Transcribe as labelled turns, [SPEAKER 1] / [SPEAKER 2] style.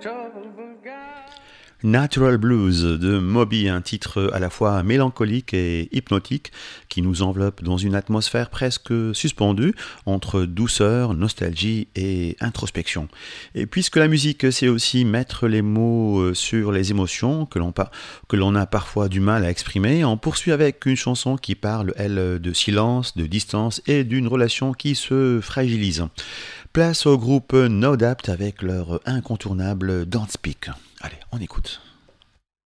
[SPEAKER 1] Natural Blues de Moby, un titre à la fois mélancolique et hypnotique qui nous enveloppe dans une atmosphère presque suspendue entre douceur, nostalgie et introspection. Et puisque la musique c'est aussi mettre les mots sur les émotions que l'on a parfois du mal à exprimer, on poursuit avec une chanson qui parle, elle, de silence, de distance et d'une relation qui se fragilise. Place au groupe No Doubt avec leur incontournable Don't Speak. Allez, on écoute.